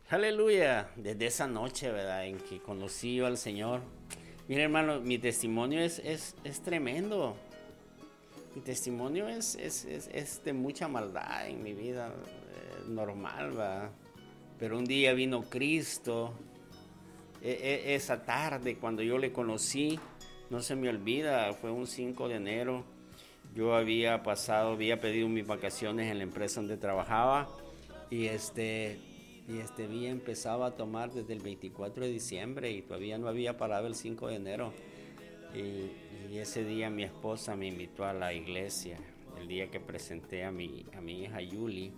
Aleluya, desde esa noche, ¿verdad? En que conocí yo al Señor. Mira, hermano, mi testimonio es tremendo. Mi testimonio es de mucha maldad en mi vida, normal, ¿verdad? Pero un día vino Cristo. Esa tarde, cuando yo le conocí, no se me olvida, fue un 5 de enero. Yo había pedido mis vacaciones en la empresa donde trabajaba y día empezaba a tomar desde el 24 de diciembre y todavía no había parado el 5 de enero. Y ese día mi esposa me invitó a la iglesia, el día que presenté a mi hija Yuli.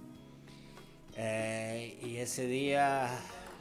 Y ese día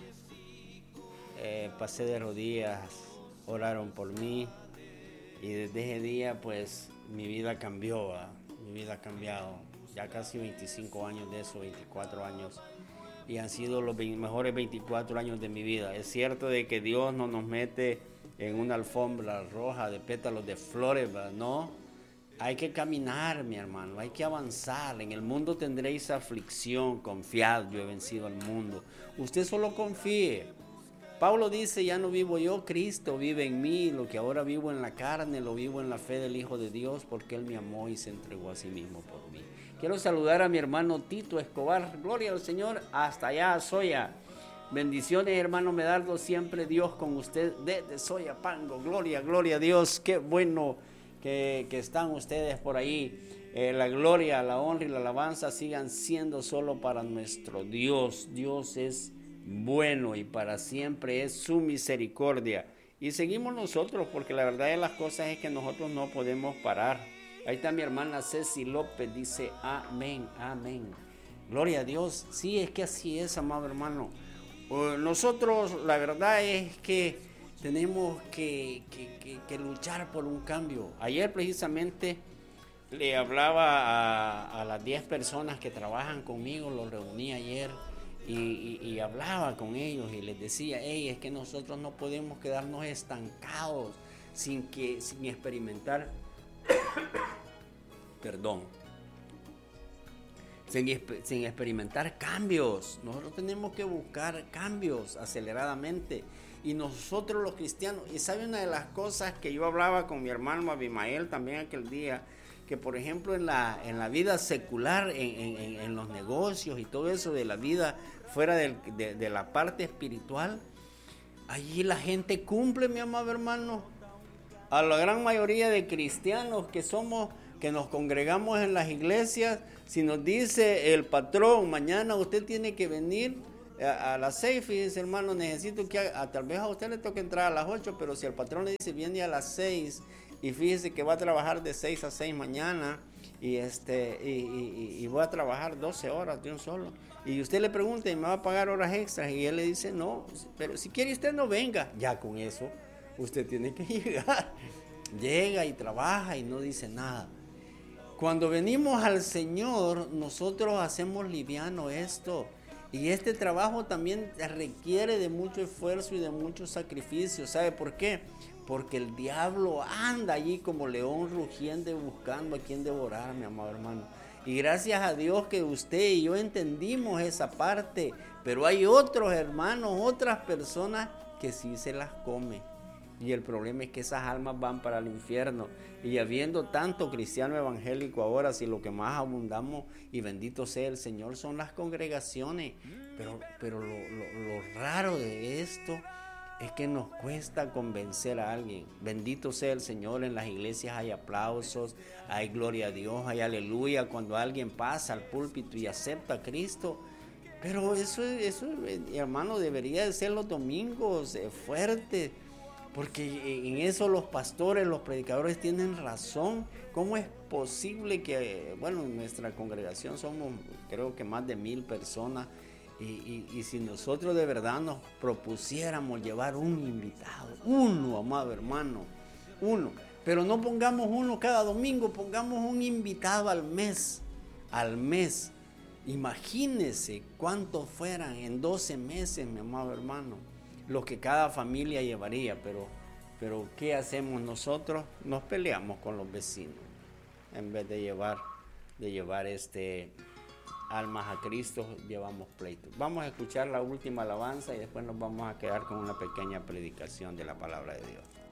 pasé de rodillas, oraron por mí y desde ese día pues mi vida cambió, ¿va? Mi vida ha cambiado. Ya casi 25 años de eso, 24 años. Y han sido los mejores 24 años de mi vida. Es cierto de que Dios no nos mete en una alfombra roja de pétalos de flores, ¿verdad? No, hay que caminar, mi hermano, hay que avanzar. En el mundo tendréis aflicción, confiad, yo he vencido al mundo. Usted solo confíe. Pablo dice, ya no vivo yo, Cristo vive en mí. Lo que ahora vivo en la carne, lo vivo en la fe del Hijo de Dios, porque Él me amó y se entregó a sí mismo por mí. Quiero saludar a mi hermano Tito Escobar. Gloria al Señor, hasta allá, Soya. Bendiciones, hermano Medardo, siempre Dios con usted desde Soyapango. Gloria, gloria a Dios. Qué bueno que están ustedes por ahí. La gloria, la honra y la alabanza sigan siendo solo para nuestro Dios. Dios es bueno y para siempre es su misericordia. Y seguimos nosotros, porque la verdad de las cosas es que nosotros no podemos parar. Ahí está mi hermana Ceci López, dice amén, amén. Gloria a Dios. Sí, es que así es, amado hermano. Nosotros, la verdad es que tenemos que luchar por un cambio. Ayer precisamente le hablaba a las 10 personas que trabajan conmigo, los reuní ayer y hablaba con ellos y les decía, hey, es que nosotros no podemos quedarnos estancados sin experimentar, perdón, sin experimentar cambios. Nosotros tenemos que buscar cambios aceleradamente. Y nosotros los cristianos, y sabe una de las cosas que yo hablaba con mi hermano Abimael también aquel día, que por ejemplo en la vida secular, en los negocios y todo eso de la vida fuera de la parte espiritual, allí la gente cumple, mi amado hermano. A la gran mayoría de cristianos que nos congregamos en las iglesias, si nos dice el patrón, mañana usted tiene que venir a las 6, fíjese hermano, necesito que tal vez a usted le toque entrar a las 8, pero si el patrón le dice viene a las 6 y fíjese que va a trabajar de 6 a 6 mañana y voy a trabajar 12 horas de un solo, y usted le pregunta y me va a pagar horas extras y él le dice no, pero si quiere usted no venga, ya con eso usted tiene que llegar. Llega y trabaja y no dice nada. Cuando venimos al Señor, nosotros hacemos liviano esto. Y este trabajo también requiere de mucho esfuerzo y de mucho sacrificio. ¿Sabe por qué? Porque el diablo anda allí como león rugiente buscando a quien devorar, mi amado hermano. Y gracias a Dios que usted y yo entendimos esa parte. Pero hay otros hermanos, otras personas que sí se las come. Y el problema es que esas almas van para el infierno. Y habiendo tanto cristiano evangélico ahora, si lo que más abundamos, y bendito sea el Señor, son las congregaciones. Pero lo raro de esto es que nos cuesta convencer a alguien. Bendito sea el Señor, en las iglesias hay aplausos, hay gloria a Dios, hay aleluya cuando alguien pasa al púlpito y acepta a Cristo. Pero eso hermano, debería de ser los domingos fuertes. Porque en eso los pastores, los predicadores tienen razón. ¿Cómo es posible que, bueno, en nuestra congregación somos creo que más de 1000 personas y si nosotros de verdad nos propusiéramos llevar un invitado, uno, amado hermano, uno, pero no pongamos uno cada domingo, pongamos un invitado al mes. Imagínese cuántos fueran en 12 meses, mi amado hermano, lo que cada familia llevaría, pero ¿qué hacemos nosotros? Nos peleamos con los vecinos en vez de llevar almas a Cristo llevamos pleito. Vamos a escuchar la última alabanza y después nos vamos a quedar con una pequeña predicación de la palabra de Dios.